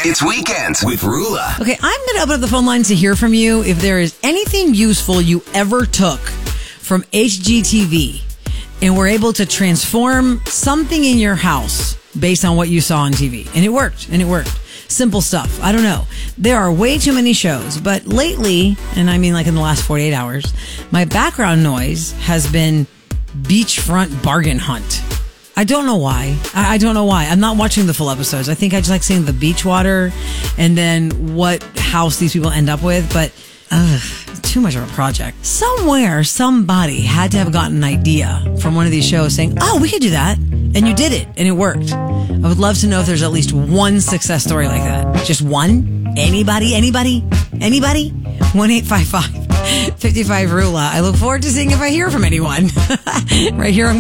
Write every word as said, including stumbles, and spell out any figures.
It's Weekends with Rula. Okay, I'm going to open up the phone lines to hear from you if there is anything useful you ever took from H G T V and were able to transform something in your house based on what you saw on T V. And it worked, and it worked. Simple stuff. I don't know. There are way too many shows, but lately, and I mean like in the last forty-eight hours, my background noise has been beachfront bargain hunt. I don't know why. I, I don't know why. I'm not watching the full episodes. I think I just like seeing the beach water and then what house these people end up with, but ugh, too much of a project. Somewhere, somebody had to have gotten an idea from one of these shows saying, oh, we could do that. And you did it, and it worked. I would love to know if there's at least one success story like that. Just one? Anybody? Anybody? Anybody? one eight five five, five five, R U L A. I look forward to seeing if I hear from anyone. Right here on